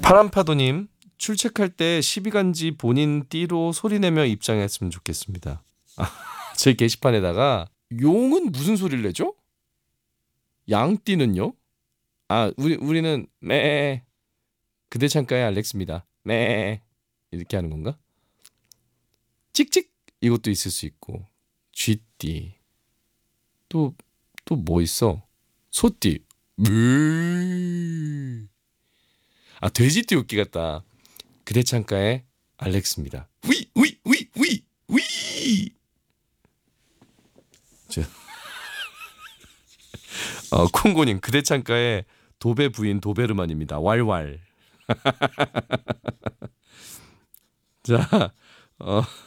파란파도님, 출첵할 때 시비간지 본인 띠로 소리내며 입장했으면 좋겠습니다. 제 게시판에다가 용은 무슨 소리를 내죠? 양띠는요? 우리는 매 그대 창가의 알렉스입니다. 매 이렇게 하는 건가? 찍찍 이것도 있을 수 있고 쥐띠 또 뭐 있어? 소띠 돼지띠 웃기 같다. 그대 창가의 알렉스입니다. 위. 콩고님 그대 창가의 도배 부인 도베르만입니다. 왈왈. 자,